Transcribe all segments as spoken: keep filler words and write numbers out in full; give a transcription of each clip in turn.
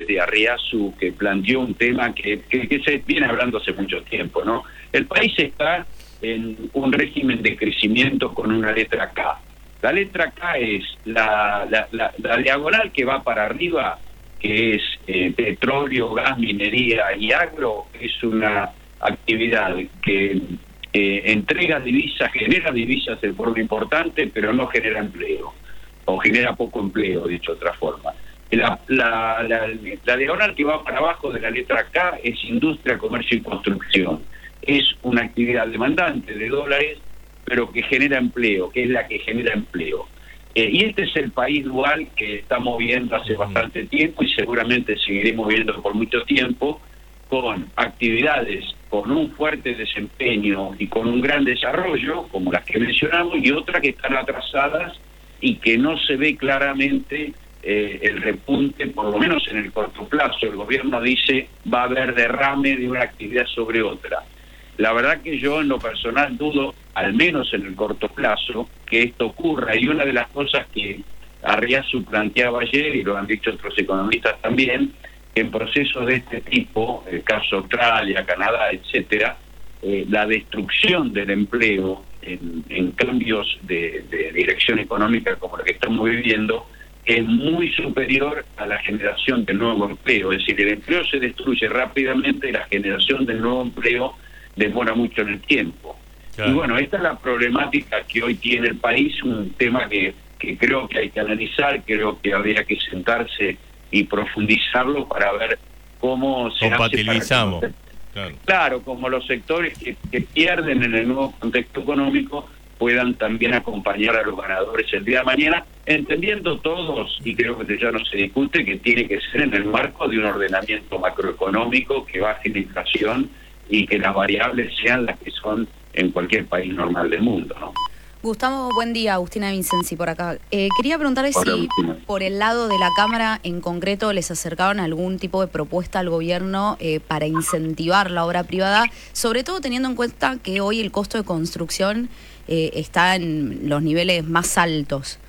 de Arriazu, que planteó un tema que, que, que se viene hablando hace mucho tiempo, ¿no? El país está en un régimen de crecimiento con una letra K. La letra K es la, la, la, la diagonal que va para arriba, que es eh, petróleo, gas, minería y agro, es una actividad que eh, entrega divisas, genera divisas de forma importante, pero no genera empleo, o genera poco empleo, dicho de otra forma. La, la, la, la diagonal que va para abajo de la letra K es industria, comercio y construcción. Es una actividad demandante de dólares, pero que genera empleo, que es la que genera empleo. Eh, y este es el país dual que estamos viendo hace bastante tiempo y seguramente seguiremos viendo por mucho tiempo, con actividades con un fuerte desempeño y con un gran desarrollo, como las que mencionamos, y otras que están atrasadas y que no se ve claramente eh, el repunte, por lo menos en el corto plazo. El gobierno dice va a haber derrame de una actividad sobre otra. La verdad que yo en lo personal dudo, al menos en el corto plazo, que esto ocurra. Y una de las cosas que Arriazu planteaba ayer, y lo han dicho otros economistas también, que en procesos de este tipo, el caso Australia, Canadá, etcétera, eh, la destrucción del empleo en, en cambios de, de dirección económica como la que estamos viviendo es muy superior a la generación de nuevo empleo. Es decir, el empleo se destruye rápidamente y la generación del nuevo empleo demora mucho en el tiempo. Claro. Y bueno, esta es la problemática que hoy tiene el país, un tema que, que creo que hay que analizar, creo que habría que sentarse y profundizarlo para ver cómo se compatibilizamos. hace para que, claro. claro, como los sectores que, que pierden en el nuevo contexto económico puedan también acompañar a los ganadores el día de mañana, entendiendo todos, y creo que ya no se discute, que tiene que ser en el marco de un ordenamiento macroeconómico que baje la inflación y que las variables sean las que son en cualquier país normal del mundo, ¿no? Gustavo, buen día. Agustina Vincenzi por acá. Eh, quería preguntarle Hola, si Agustina. Por el lado de la Cámara en concreto les acercaron algún tipo de propuesta al gobierno eh, para incentivar la obra privada, sobre todo teniendo en cuenta que hoy el costo de construcción eh, está en los niveles más altos.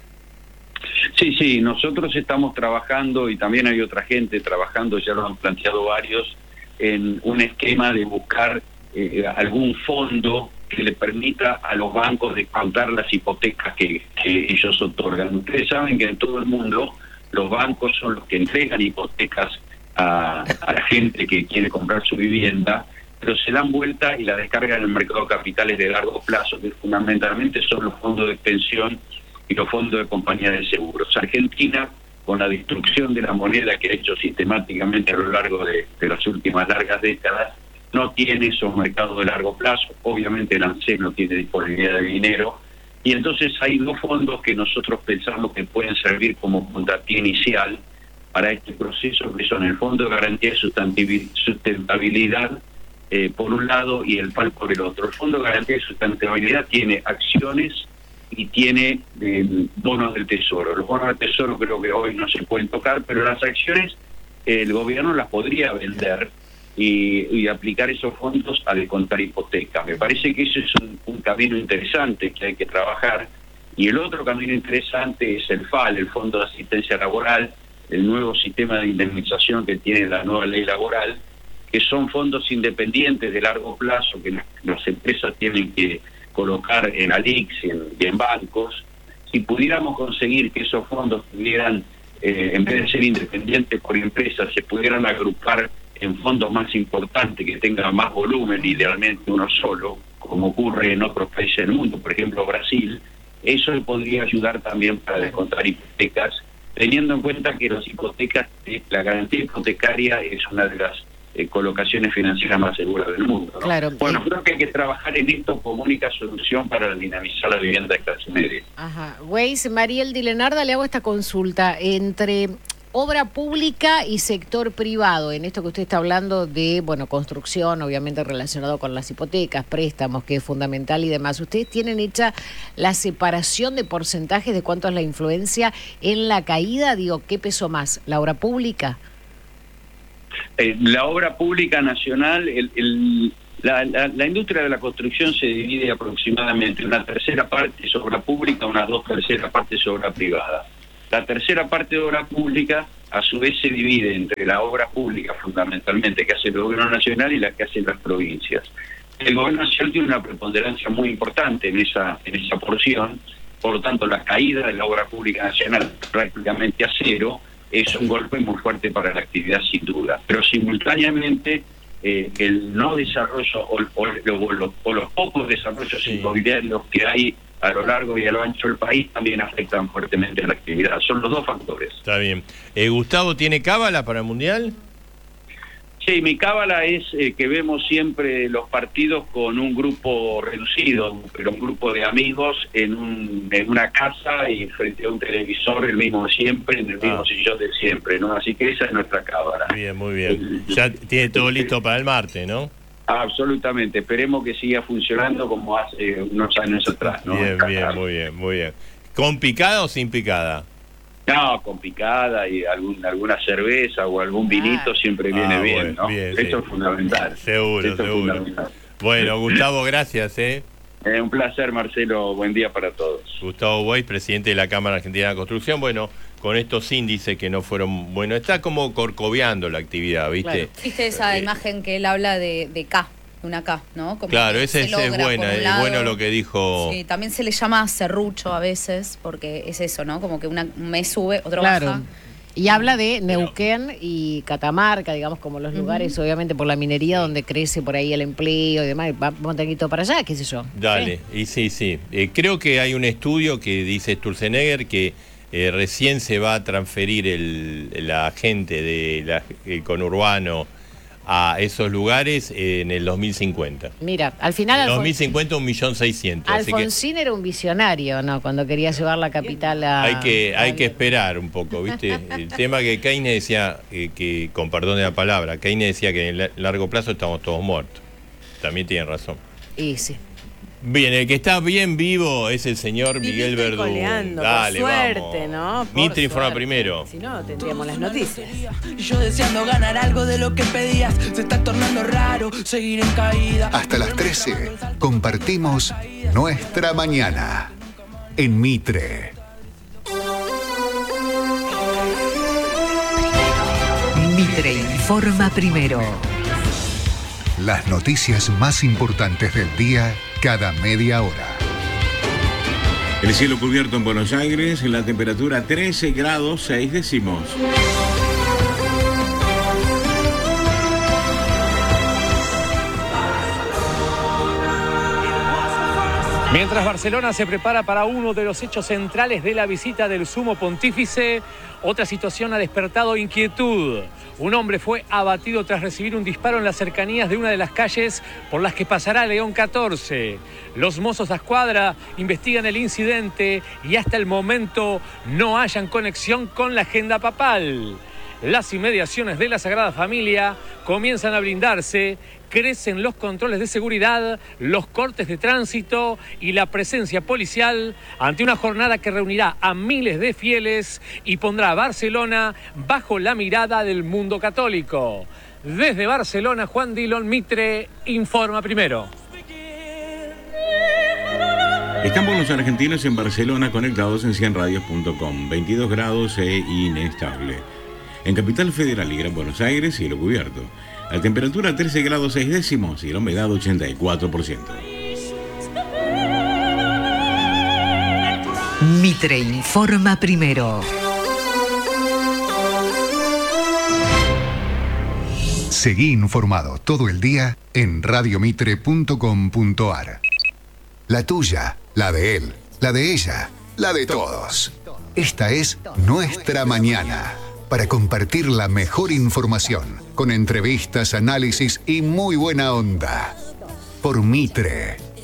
Sí, sí, nosotros estamos trabajando y también hay otra gente trabajando, ya lo han planteado varios, en un esquema de buscar eh, algún fondo que le permita a los bancos descontar las hipotecas que, que ellos otorgan. Ustedes saben que en todo el mundo los bancos son los que entregan hipotecas a, a la gente que quiere comprar su vivienda, pero se dan vuelta y la descargan en el mercado de capitales de largo plazo, que fundamentalmente son los fondos de pensión y los fondos de compañía de seguros. Argentina, con la destrucción de la moneda que ha hecho sistemáticamente a lo largo de, de las últimas largas décadas, no tiene esos mercados de largo plazo. Obviamente el ANSES no tiene disponibilidad de dinero, y entonces hay dos fondos que nosotros pensamos que pueden servir como puntapié inicial para este proceso, que son el Fondo de Garantía de Sustentabilidad eh, por un lado y el F A L por el otro. El Fondo de Garantía de Sustentabilidad tiene acciones y tiene eh, bonos del Tesoro. Los bonos del Tesoro creo que hoy no se pueden tocar, pero las acciones eh, el gobierno las podría vender y, y aplicar esos fondos a descontar hipotecas. Me parece que ese es un, un camino interesante que hay que trabajar. Y el otro camino interesante es el F A L, el Fondo de Asistencia Laboral, el nuevo sistema de indemnización que tiene la nueva ley laboral, que son fondos independientes de largo plazo que las, las empresas tienen que colocar en Alix y en, y en bancos. Si pudiéramos conseguir que esos fondos pudieran, eh, en vez de ser independientes por empresas, se pudieran agrupar en fondos más importantes, que tengan más volumen, idealmente uno solo, como ocurre en otros países del mundo, por ejemplo Brasil, eso le podría ayudar también para descontar hipotecas, teniendo en cuenta que las hipotecas, la garantía hipotecaria es una de las eh, colocaciones financieras más seguras del mundo, ¿no? Claro. Bueno, creo que hay que trabajar en esto como única solución para dinamizar la vivienda de clase media. Ajá. Weiss, Mariel Dilenarda, le hago esta consulta. Entre obra pública y sector privado, en esto que usted está hablando de, bueno, construcción, obviamente relacionado con las hipotecas, préstamos, que es fundamental y demás, ¿ustedes tienen hecha la separación de porcentajes de cuánto es la influencia en la caída? Digo, ¿qué pesó más, la obra pública? Eh, la obra pública nacional, el, el, la, la, la industria de la construcción se divide aproximadamente una tercera parte es obra pública, unas dos terceras partes obra privada. La tercera parte de obra pública a su vez se divide entre la obra pública fundamentalmente que hace el gobierno nacional y la que hacen las provincias. El gobierno nacional tiene una preponderancia muy importante en esa, en esa porción, por lo tanto la caída de la obra pública nacional prácticamente a cero es un golpe muy fuerte para la actividad sin duda, pero simultáneamente eh, el no desarrollo o, o, o, o los pocos desarrollos sí. inmobiliarios que hay a lo largo y a lo ancho del país también afectan fuertemente a la actividad. Son los dos factores. Está bien. Eh, ¿Gustavo tiene cábala para el Mundial? Sí, mi cábala es eh, que vemos siempre los partidos con un grupo reducido, pero un grupo de amigos en, un, en una casa y frente a un televisor, el mismo de siempre, en el mismo ah. sillón de siempre, ¿no? Así que esa es nuestra cábala. Bien, muy bien. Ya tiene todo listo para el martes, ¿no? Absolutamente, esperemos que siga funcionando como hace unos años atrás, ¿no? Bien, bien, muy bien, muy bien. ¿Con picada o sin picada? No, con picada y algún, alguna cerveza o algún vinito ah. siempre viene ah, bien, bueno, ¿no? Bien, Eso sí. es fundamental. Seguro, Eso seguro. Es fundamental. Bueno, Gustavo, gracias, ¿eh? Eh, un placer, Marcelo. Buen día para todos. Gustavo Bois, presidente de la Cámara Argentina de Construcción. Bueno, con estos índices que no fueron... Bueno, está como corcoveando la actividad, ¿viste? Claro. ¿Viste esa eh, imagen que él habla de, de K? Una K, ¿no? Como claro, ese, ese es buena, es bueno lo que dijo... Sí, también se le llama serrucho a veces, porque es eso, ¿no? Como que una, un mes sube, otro claro. baja. Y habla de Neuquén Pero... y Catamarca, digamos, como los lugares, uh-huh. obviamente, por la minería, donde crece por ahí el empleo y demás. Vamos a tener que ir todo para allá, qué sé yo. Dale, ¿sí? y sí, sí. Eh, creo que hay un estudio que dice Sturzenegger que eh, recién se va a transferir el, la gente del conurbano a esos lugares en el dos mil cincuenta. Mira, al final... En el dos mil cincuenta un millón seiscientos. Alfonsín que... era un visionario, ¿no? Cuando quería llevar la capital a... Hay que, hay que esperar un poco, ¿viste? El tema que Keynes decía, eh, que con perdón de la palabra, Keynes decía que en el largo plazo estamos todos muertos. También tienen razón. Y sí. Bien, el que está bien vivo es el señor Miguel Verdú. Dale, por suerte, vamos. ¿no? Por Mitre informa suerte. primero. Si no, tendríamos las noticias. Yo deseando ganar algo de lo que pedías. Se está tornando raro seguir en caída. Hasta las trece compartimos Nuestra Mañana en Mitre. Mitre informa primero. Las noticias más importantes del día cada media hora. El cielo cubierto en Buenos Aires, la temperatura trece grados seis décimos. Mientras Barcelona se prepara para uno de los hechos centrales de la visita del Sumo Pontífice, otra situación ha despertado inquietud. Un hombre fue abatido tras recibir un disparo en las cercanías de una de las calles por las que pasará León catorce. Los Mossos de Escuadra investigan el incidente y hasta el momento no hayan conexión con la agenda papal. Las inmediaciones de la Sagrada Familia comienzan a blindarse, crecen los controles de seguridad, los cortes de tránsito y la presencia policial ante una jornada que reunirá a miles de fieles y pondrá a Barcelona bajo la mirada del mundo católico. Desde Barcelona, Juan Dillon, Mitre informa primero. Estamos los argentinos en Barcelona conectados en cien radios punto com, veintidós grados e inestable. En Capital Federal y Gran Buenos Aires, cielo cubierto. La temperatura trece grados seis décimos y la humedad ochenta y cuatro por ciento. Mitre informa primero. Seguí informado todo el día en radio mitre punto com punto ar. La tuya, la de él, la de ella, la de todos. Esta es Nuestra Mañana. Para compartir la mejor información, con entrevistas, análisis y muy buena onda. Por Mitre.